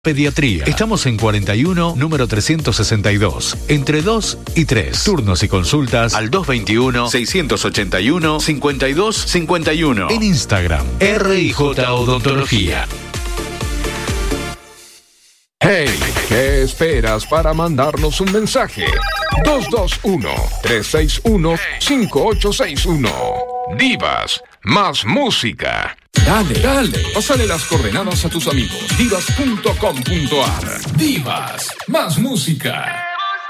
Pediatría. Estamos en 41, número 362, entre 2 y 3. Turnos y consultas al 221-681-5251. En Instagram, RIJ Odontología. Hey, ¿qué esperas para mandarnos un mensaje? 221-361-5861. Divas, más música. Dale, pásale las coordenadas a tus amigos. Divas.com.ar. Divas, más música.